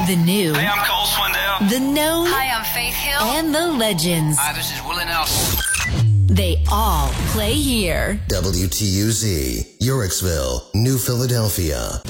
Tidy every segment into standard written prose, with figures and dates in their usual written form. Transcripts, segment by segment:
The new. Hey, I'm Cole Swindell. The known. Hi, I'm Faith Hill. And the legends. Hi, this is Willie Nelson. They all play here. WTUZ, Yorksville, New Philadelphia.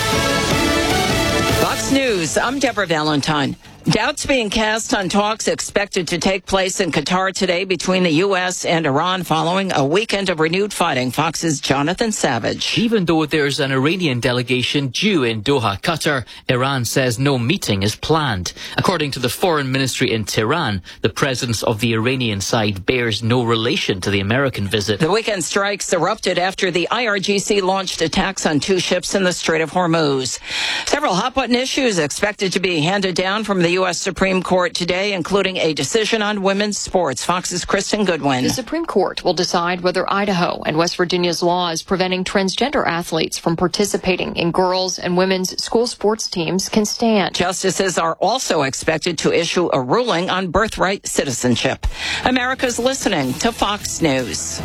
Fox News, I'm Deborah Valentine. Doubts being cast on talks expected to take place in Qatar today between the U.S. and Iran following a weekend of renewed fighting. Fox's Jonathan Savage. Even though there's an Iranian delegation due in Doha, Qatar, Iran says no meeting is planned. According to the foreign ministry in Tehran, the presence of the Iranian side bears no relation to the American visit. The weekend strikes erupted after the IRGC launched attacks on two ships in the Strait of Hormuz. Several hot-button issues expected to be handed down from the U.S. Supreme Court today, including a decision on women's sports. Fox's Kristen Goodwin. The Supreme Court will decide whether Idaho and West Virginia's laws preventing transgender athletes from participating in girls' and women's school sports teams can stand. Justices are also expected to issue a ruling on birthright citizenship. America's listening to Fox News.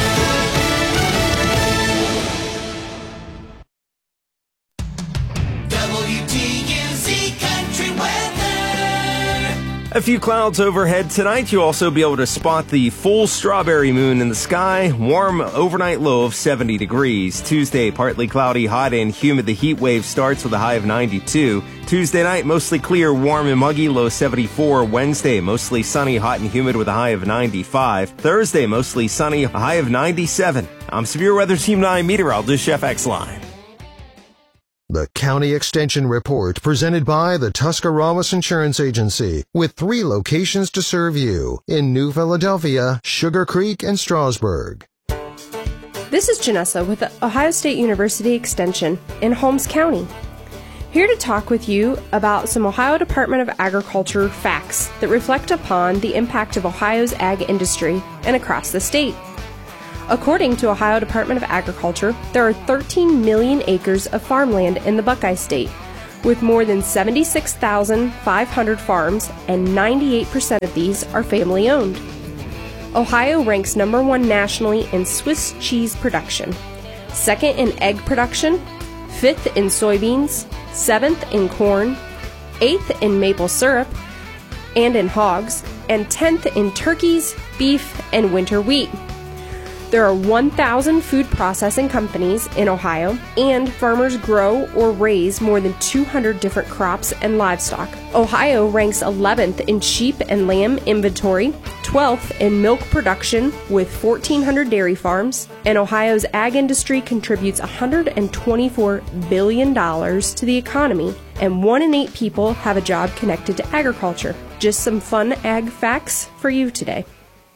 A few clouds overhead tonight. You'll also be able to spot the full strawberry moon in the sky. Warm overnight low of 70 degrees. Tuesday, partly cloudy, hot and humid. The heat wave starts with a high of 92. Tuesday night, mostly clear, warm and muggy, low 74. Wednesday, mostly sunny, hot and humid with a high of 95. Thursday, mostly sunny, a high of 97. I'm Severe Weather Team 9 meteorologist Chef X-Line. The County Extension Report presented by the Tuscarawas Insurance Agency with 3 locations to serve you in New Philadelphia, Sugar Creek, and Strasburg. This is Janessa with the Ohio State University Extension in Holmes County. Here to talk with you about some Ohio Department of Agriculture facts that reflect upon the impact of Ohio's ag industry and across the state. According to Ohio Department of Agriculture, there are 13 million acres of farmland in the Buckeye State, with more than 76,500 farms, and 98% of these are family-owned. Ohio ranks number 1 nationally in Swiss cheese production, 2nd in egg production, 5th in soybeans, 7th in corn, 8th in maple syrup and in hogs, and 10th in turkeys, beef, and winter wheat. There are 1,000 food processing companies in Ohio, and farmers grow or raise more than 200 different crops and livestock. Ohio ranks 11th in sheep and lamb inventory, 12th in milk production with 1,400 dairy farms, and Ohio's ag industry contributes $124 billion to the economy, and 1 in 8 people have a job connected to agriculture. Just some fun ag facts for you today.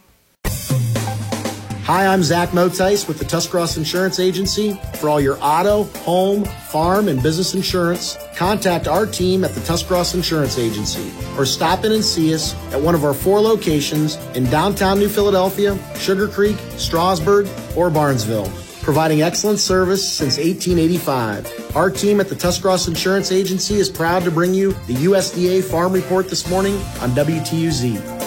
Hi, I'm Zach Motice with the Tuscarawas Insurance Agency. For all your auto, home, farm, and business insurance, contact our team at the Tuscarawas Insurance Agency or stop in and see us at one of our 4 locations in downtown New Philadelphia, Sugar Creek, Strasburg, or Barnesville, providing excellent service since 1885. Our team at the Tuscarawas Insurance Agency is proud to bring you the USDA Farm Report this morning on WTUZ.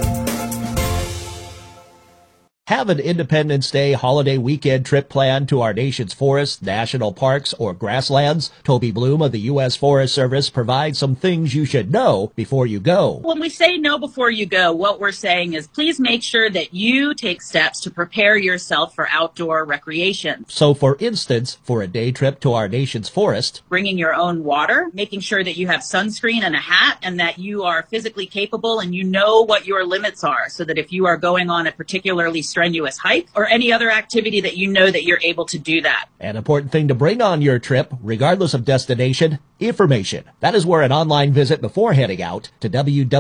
Have an Independence Day holiday weekend trip planned to our nation's forests, national parks, or grasslands? Toby Bloom of the U.S. Forest Service provides some things you should know before you go. When we say know before you go, what we're saying is please make sure that you take steps to prepare yourself for outdoor recreation. So, for instance, for a day trip to our nation's forest, bringing your own water, making sure that you have sunscreen and a hat, and that you are physically capable and you know what your limits are, so that if you are going on a particularly strenuous hike or any other activity that you know that you're able to do that. An important thing to bring on your trip, regardless of destination, information. That is where an online visit before heading out to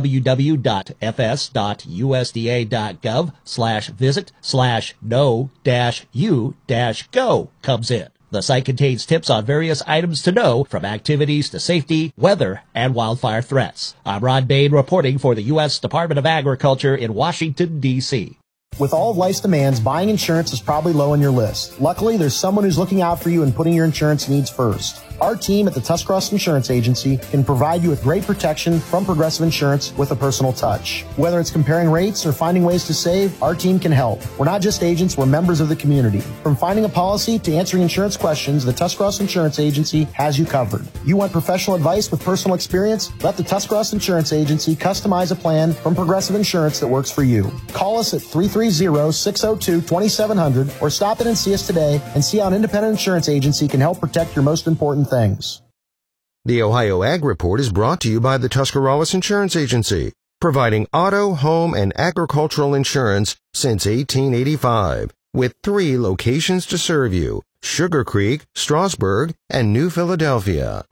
www.fs.usda.gov/visit/know-u-go comes in. The site contains tips on various items to know, from activities to safety, weather, and wildfire threats. I'm Ron Bain reporting for the U.S. Department of Agriculture in Washington, D.C. With all of life's demands, buying insurance is probably low on your list. Luckily, there's someone who's looking out for you and putting your insurance needs first. Our team at the Tuscarawas Insurance Agency can provide you with great protection from Progressive Insurance with a personal touch. Whether it's comparing rates or finding ways to save, our team can help. We're not just agents, we're members of the community. From finding a policy to answering insurance questions, the Tuscarawas Insurance Agency has you covered. You want professional advice with personal experience? Let the Tuscarawas Insurance Agency customize a plan from Progressive Insurance that works for you. Call us at 330-602-2700 or stop in and see us today and see how an independent insurance agency can help protect your most important things. The Ohio Ag Report is brought to you by the Tuscarawas Insurance Agency, providing auto, home, and agricultural insurance since 1885, with 3 locations to serve you: Sugar Creek, Strasburg, and New Philadelphia.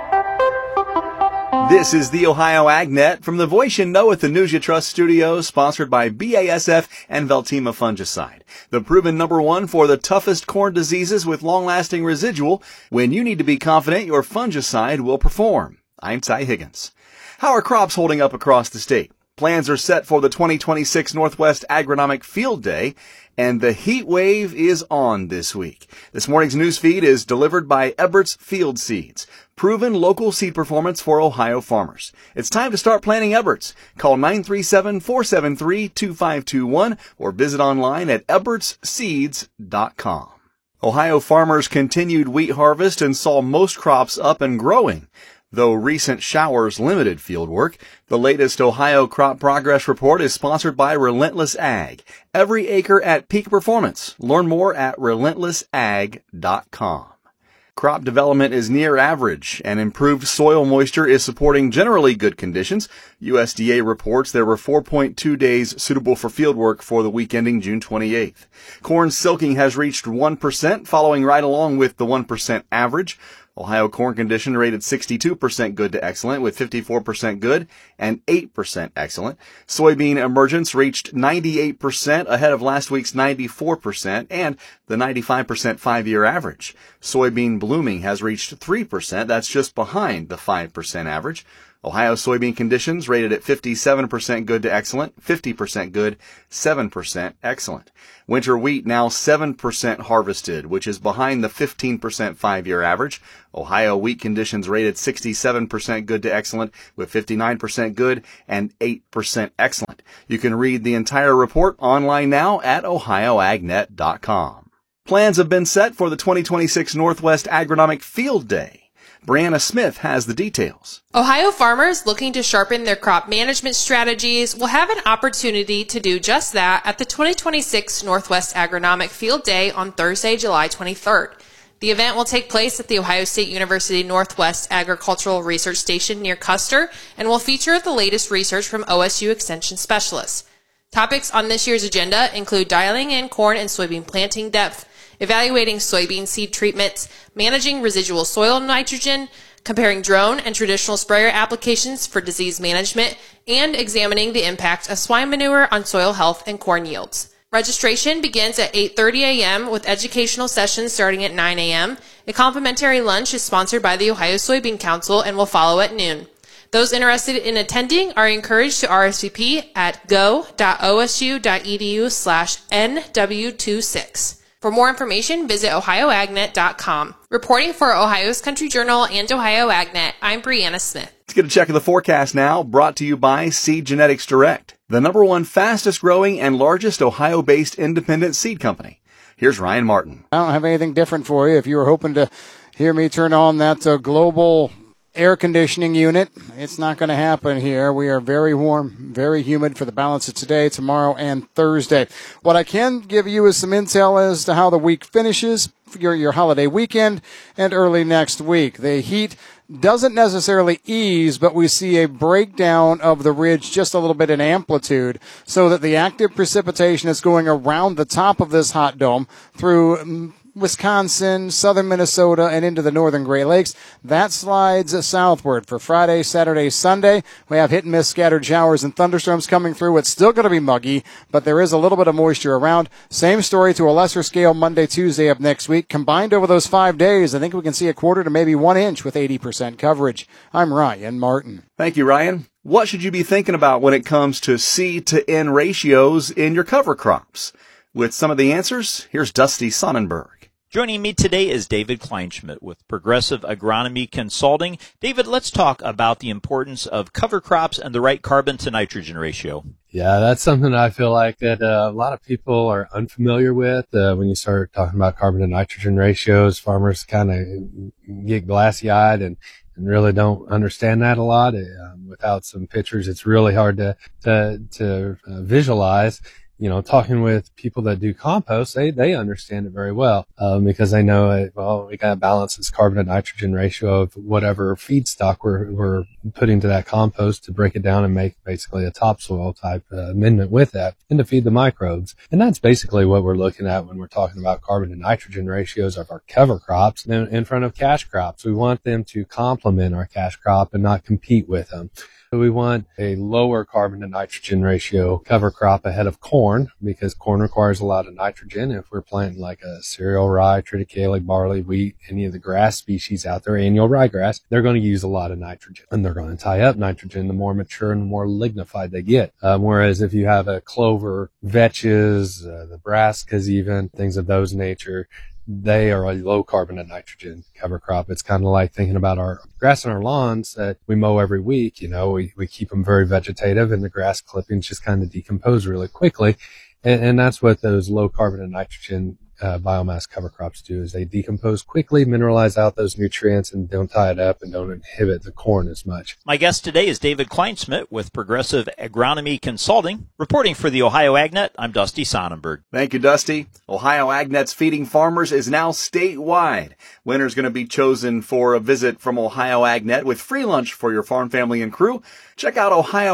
This is the Ohio AgNet from the voice you know at the News You Trust studios, sponsored by BASF and Veltima Fungicide, the proven #1 for the toughest corn diseases with long-lasting residual when you need to be confident your fungicide will perform. I'm Ty Higgins. How are crops holding up across the state? Plans are set for the 2026 Northwest Agronomic Field Day, and the heat wave is on this week. This morning's news feed is delivered by Ebert's Field Seeds, proven local seed performance for Ohio farmers. It's time to start planting Ebert's. Call 937-473-2521 or visit online at ebertsseeds.com. Ohio farmers continued wheat harvest and saw most crops up and growing, though recent showers limited field work. The latest Ohio Crop Progress Report is sponsored by Relentless Ag. Every acre at peak performance. Learn more at relentlessag.com. Crop development is near average, and improved soil moisture is supporting generally good conditions. USDA reports there were 4.2 days suitable for fieldwork for the week ending June 28th. Corn silking has reached 1%, following right along with the 1% average. Ohio corn condition rated 62% good to excellent, with 54% good and 8% excellent. Soybean emergence reached 98%, ahead of last week's 94% and the 95% 5-year average. Soybean blooming has reached 3%. That's just behind the 5% average. Ohio soybean conditions rated at 57% good to excellent, 50% good, 7% excellent. Winter wheat now 7% harvested, which is behind the 15% 5-year average. Ohio wheat conditions rated 67% good to excellent, with 59% good and 8% excellent. You can read the entire report online now at ohioagnet.com. Plans have been set for the 2026 Northwest Agronomic Field Day. Brianna Smith has the details. Ohio farmers looking to sharpen their crop management strategies will have an opportunity to do just that at the 2026 Northwest Agronomic Field Day on Thursday, July 23rd. The event will take place at the Ohio State University Northwest Agricultural Research Station near Custer and will feature the latest research from OSU Extension specialists. Topics on this year's agenda include dialing in corn and soybean planting depth, evaluating soybean seed treatments, managing residual soil nitrogen, comparing drone and traditional sprayer applications for disease management, and examining the impact of swine manure on soil health and corn yields. Registration begins at 8:30 a.m. with educational sessions starting at 9 a.m. A complimentary lunch is sponsored by the Ohio Soybean Council and will follow at noon. Those interested in attending are encouraged to RSVP at go.osu.edu/NW26. For more information, visit ohioagnet.com. Reporting for Ohio's Country Journal and Ohio AgNet, I'm Brianna Smith. Let's get a check of the forecast now, brought to you by Seed Genetics Direct, the #1 fastest growing and largest Ohio-based independent seed company. Here's Ryan Martin. I don't have anything different for you. If you were hoping to hear me turn on that global air conditioning unit, it's not going to happen here. We are very warm, very humid for the balance of today, tomorrow, and Thursday. What I can give you is some intel as to how the week finishes, your holiday weekend, and early next week. The heat doesn't necessarily ease, but we see a breakdown of the ridge just a little bit in amplitude, so that the active precipitation is going around the top of this hot dome through Wisconsin, southern Minnesota, and into the northern Great Lakes. That slides southward for Friday, Saturday, Sunday. We have hit and miss scattered showers and thunderstorms coming through. It's still going to be muggy, but there is a little bit of moisture around. Same story to a lesser scale Monday, Tuesday of next week. Combined over those 5 days, I think we can see a quarter to maybe 1 inch with 80% coverage. I'm Ryan Martin. Thank you, Ryan. What should you be thinking about when it comes to C to N ratios in your cover crops? With some of the answers, here's Dusty Sonnenberg. Joining me today is David Kleinschmidt with Progressive Agronomy Consulting. David, let's talk about the importance of cover crops and the right carbon to nitrogen ratio. Yeah, that's something I feel like that a lot of people are unfamiliar with. When you start talking about carbon to nitrogen ratios, farmers kind of get glassy-eyed and really don't understand that a lot. Without some pictures, it's really hard to visualize. You know, talking with people that do compost, they understand it very well, because they know, we got to balance this carbon to nitrogen ratio of whatever feedstock we're putting to that compost to break it down and make basically a topsoil type amendment with that and to feed the microbes. And that's basically what we're looking at when we're talking about carbon to nitrogen ratios of our cover crops in front of cash crops. We want them to complement our cash crop and not compete with them. So we want a lower carbon to nitrogen ratio cover crop ahead of corn, because corn requires a lot of nitrogen. If we're planting like a cereal rye, triticale, barley, wheat, any of the grass species out there, annual ryegrass, they're going to use a lot of nitrogen, and they're going to tie up nitrogen the more mature and the more lignified they get. Whereas if you have a clover, vetches, the brassicas even, things of those nature, they are a low carbon to nitrogen cover crop. It's kind of like thinking about our grass on our lawns that we mow every week. You know, we keep them very vegetative, and the grass clippings just kind of decompose really quickly. And that's what those low carbon to nitrogen biomass cover crops do, is they decompose quickly, mineralize out those nutrients, and don't tie it up and don't inhibit the corn as much. My guest today is David Kleinschmidt with Progressive Agronomy Consulting. Reporting for the Ohio AgNet, I'm Dusty Sonnenberg. Thank you, Dusty. Ohio AgNet's Feeding Farmers is now statewide. Winner's going to be chosen for a visit from Ohio AgNet with free lunch for your farm family and crew. Check out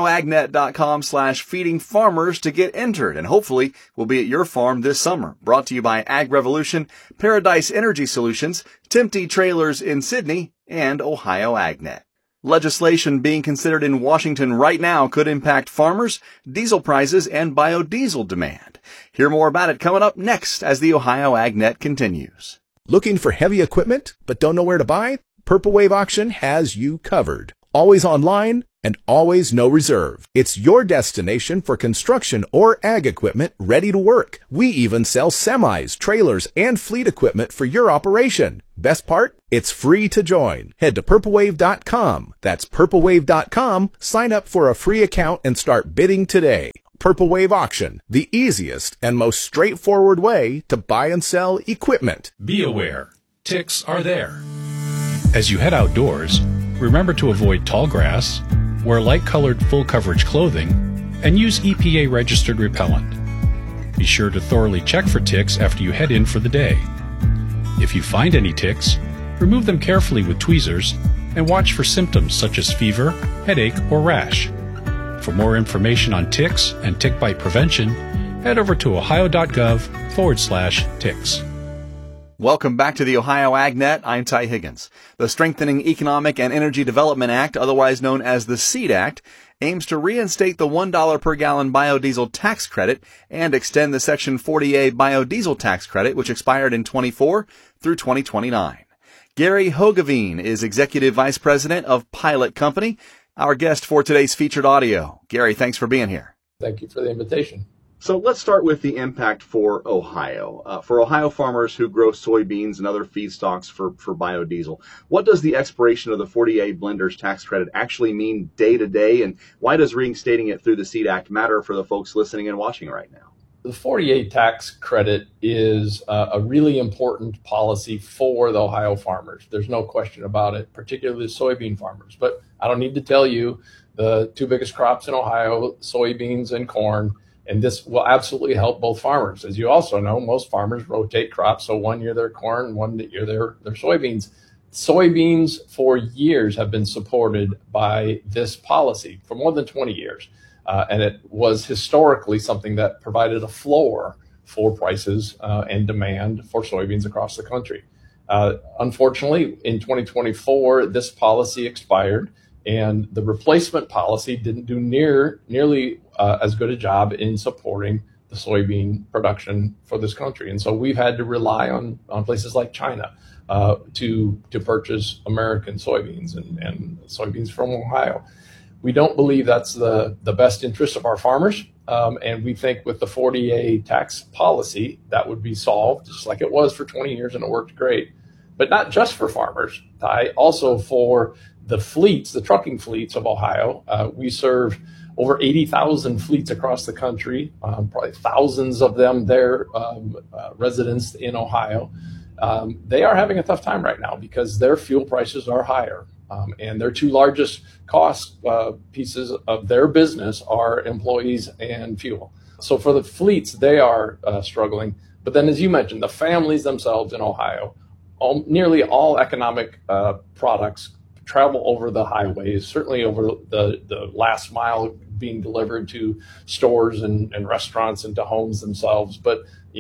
ohioagnet.com/feedingfarmers to get entered, and hopefully we'll be at your farm this summer. Brought to you by Ag Revolution, Paradise Energy Solutions, Tempty Trailers in Sydney, and Ohio AgNet. Legislation being considered in Washington right now could impact farmers, diesel prices, and biodiesel demand. Hear more about it coming up next as the Ohio AgNet continues. Looking for heavy equipment but don't know where to buy? Purple Wave Auction has you covered. Always online and always no reserve. It's your destination for construction or ag equipment ready to work. We even sell semis, trailers, and fleet equipment for your operation. Best part? It's free to join. Head to purplewave.com. That's purplewave.com. Sign up for a free account and start bidding today. Purple Wave Auction, the easiest and most straightforward way to buy and sell equipment. Be aware, ticks are there. As you head outdoors, remember to avoid tall grass, wear light-colored full-coverage clothing, and use EPA-registered repellent. Be sure to thoroughly check for ticks after you head in for the day. If you find any ticks, remove them carefully with tweezers and watch for symptoms such as fever, headache, or rash. For more information on ticks and tick bite prevention, head over to ohio.gov/ticks. Welcome back to the Ohio AgNet. I'm Ty Higgins. The Strengthening Economic and Energy Development Act, otherwise known as the SEED Act, aims to reinstate the $1 per gallon biodiesel tax credit and extend the Section 40A biodiesel tax credit, which expired in 24 through 2029. Gary Hogeveen is Executive Vice President of Pilot Company, our guest for today's featured audio. Gary, thanks for being here. Thank you for the invitation. So let's start with the impact for Ohio. For Ohio farmers who grow soybeans and other feedstocks for biodiesel, what does the expiration of the 40A blenders tax credit actually mean day to day, and why does reinstating it through the SEED Act matter for the folks listening and watching right now? The 40A tax credit is a really important policy for the Ohio farmers. There's no question about it, particularly the soybean farmers. But I don't need to tell you the two biggest crops in Ohio, soybeans and corn. And this will absolutely help both farmers. As you also know, most farmers rotate crops. So one year they're corn, one year they're soybeans. Soybeans for years have been supported by this policy for more than 20 years. And it was historically something that provided a floor for prices and demand for soybeans across the country. Unfortunately, in 2024, this policy expired, and the replacement policy didn't do nearly as good a job in supporting the soybean production for this country. And so we've had to rely on places like China to purchase American soybeans and soybeans from Ohio. We don't believe that's the best interest of our farmers. And we think with the 40A tax policy, that would be solved just like it was for 20 years, and it worked great. But not just for farmers, Ty, also for the fleets, the trucking fleets of Ohio. We serve over 80,000 fleets across the country, probably thousands of them there, residents in Ohio. They are having a tough time right now because their fuel prices are higher. And their two largest cost pieces of their business are employees and fuel. So for the fleets, they are struggling. But then, as you mentioned, the families themselves in Ohio, nearly all economic products travel over the highways, certainly over the last mile being delivered to stores and restaurants and to homes themselves. But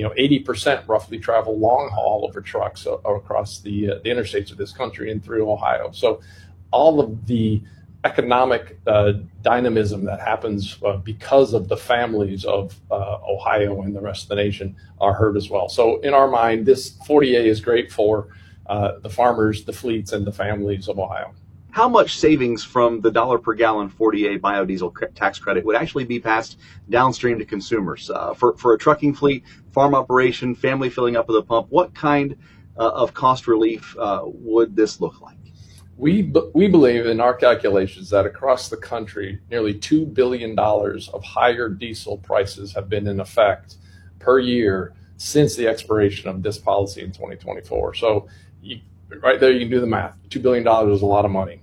80% roughly travel long haul over trucks across the interstates of this country and through Ohio. So all of the economic dynamism that happens because of the families of Ohio and the rest of the nation are hurt as well. So in our mind, this 40A is great for the farmers, the fleets, and the families of Ohio. How much savings from the $1 per gallon 40A biodiesel tax credit would actually be passed downstream to consumers? For a trucking fleet, farm operation, family filling up at the pump, what kind of cost relief would this look like? We believe in our calculations that across the country, nearly $2 billion of higher diesel prices have been in effect per year since the expiration of this policy in 2024. So right there, you can do the math. $2 billion is a lot of money.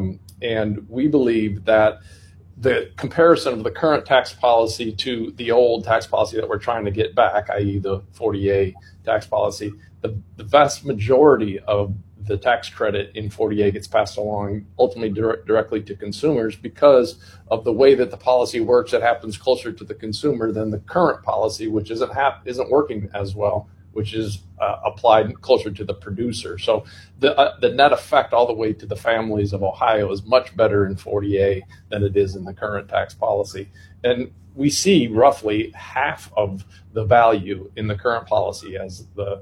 And we believe that the comparison of the current tax policy to the old tax policy that we're trying to get back, i.e. the 40A tax policy, the vast majority of the tax credit in 40A gets passed along ultimately directly to consumers because of the way that the policy works. It happens closer to the consumer than the current policy, which isn't working as well, which is applied closer to the producer. So the net effect all the way to the families of Ohio is much better in 40A than it is in the current tax policy. And we see roughly half of the value in the current policy as the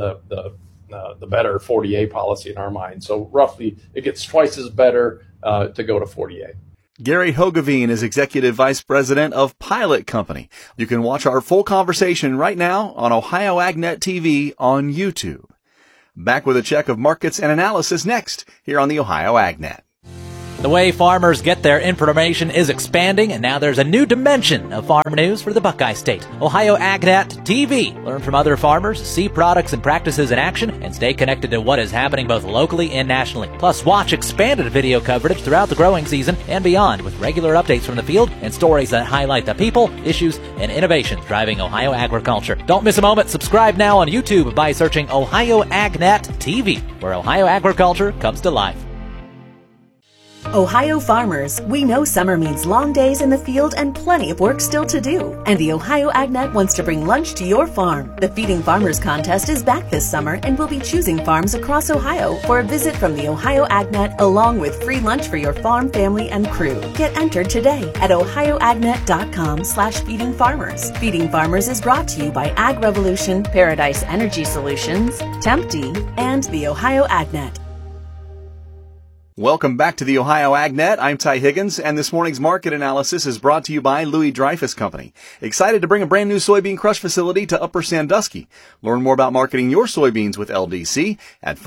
better 40A policy in our mind. So roughly it gets twice as better to go to 40A. Gary Hogeveen is Executive Vice President of Pilot Company. You can watch our full conversation right now on Ohio AgNet TV on YouTube. Back with a check of markets and analysis next here on the Ohio AgNet. The way farmers get their information is expanding, and now there's a new dimension of farm news for the Buckeye State. Ohio AgNet TV. Learn from other farmers, see products and practices in action, and stay connected to what is happening both locally and nationally. Plus, watch expanded video coverage throughout the growing season and beyond with regular updates from the field and stories that highlight the people, issues, and innovations driving Ohio agriculture. Don't miss a moment. Subscribe now on YouTube by searching Ohio AgNet TV, where Ohio agriculture comes to life. Ohio farmers, we know summer means long days in the field and plenty of work still to do. And the Ohio AgNet wants to bring lunch to your farm. The Feeding Farmers contest is back this summer, and we'll be choosing farms across Ohio for a visit from the Ohio AgNet, along with free lunch for your farm, family, and crew. Get entered today at ohioagnet.com/feedingfarmers. Feeding Farmers is brought to you by Ag Revolution, Paradise Energy Solutions, Tempty, and the Ohio AgNet. Welcome back to the Ohio AgNet. I'm Ty Higgins, and this morning's market analysis is brought to you by Louis Dreyfus Company. Excited to bring a brand new soybean crush facility to Upper Sandusky. Learn more about marketing your soybeans with LDC at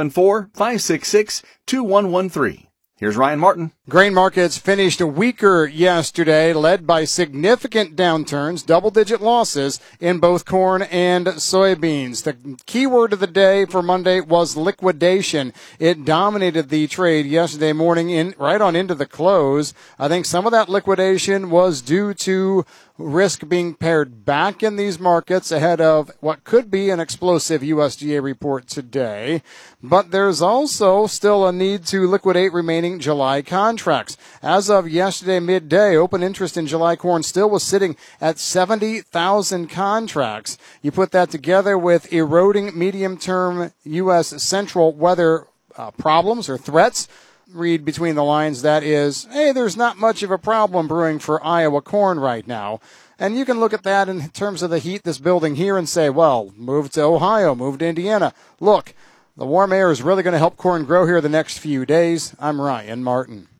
574-566-2113. Here's Ryan Martin. Grain markets finished weaker yesterday, led by significant downturns, double-digit losses in both corn and soybeans. The key word of the day for Monday was liquidation. It dominated the trade yesterday morning right on into the close. I think some of that liquidation was due to risk being pared back in these markets ahead of what could be an explosive USDA report today. But there's also still a need to liquidate remaining July contracts. As of yesterday midday, open interest in July corn still was sitting at 70,000 contracts. You put that together with eroding medium-term U.S. central weather problems or threats. Read between the lines, that is, hey, there's not much of a problem brewing for Iowa corn right now. And you can look at that in terms of the heat that's building here and say, well, move to Ohio, move to Indiana. Look, the warm air is really going to help corn grow here the next few days. I'm Ryan Martin.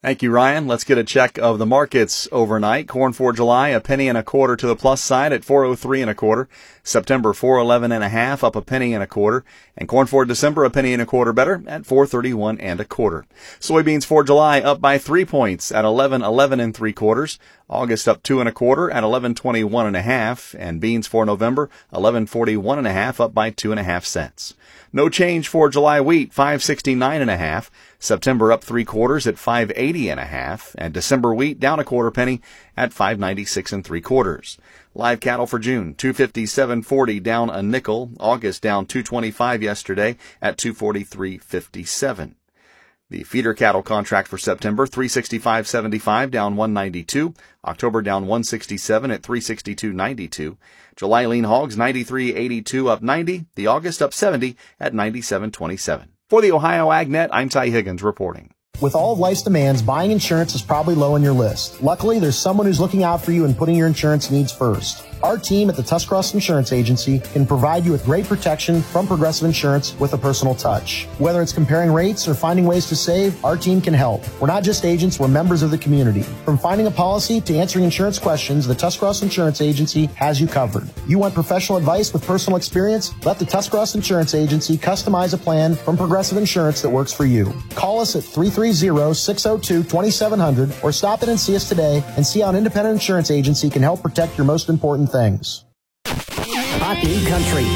Thank you, Ryan. Let's get a check of the markets overnight. Corn for July, a penny and a quarter to the plus side at 403 and a quarter. September, 411 and a half, up a penny and a quarter. And corn for December, a penny and a quarter better at 431 and a quarter. Soybeans for July up by 3 points at 1111 and 3/4. August up 2 and a quarter at 1121 and a half. And beans for November, 1141 and a half, up by 2.5 cents. No change for July wheat, 569 and a half. September up 3/4 at 580 and a half, and December wheat down a quarter penny at 596 and 3/4. Live cattle for June, 257.40 down a nickel. August down 225 yesterday at 243.57. The feeder cattle contract for September, 365.75 down 192. October down 167 at 362.92. July lean hogs, 93.82 up 90. The August up 70 at 97.27. For the Ohio AgNet, I'm Ty Higgins reporting. With all of life's demands, buying insurance is probably low on your list. Luckily, there's someone who's looking out for you and putting your insurance needs first. Our team at the Tuscarawas Insurance Agency can provide you with great protection from Progressive Insurance with a personal touch. Whether it's comparing rates or finding ways to save, our team can help. We're not just agents, we're members of the community. From finding a policy to answering insurance questions, the Tuscarawas Insurance Agency has you covered. You want professional advice with personal experience? Let the Tuscarawas Insurance Agency customize a plan from Progressive Insurance that works for you. Call us at 330-602-2700 or stop in and see us today and see how an independent insurance agency can help protect your most important things. Hockey Country.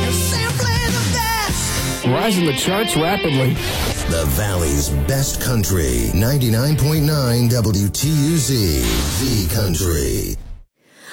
Rising the charts rapidly. The Valley's best country. 99.9 WTUZ. The Country.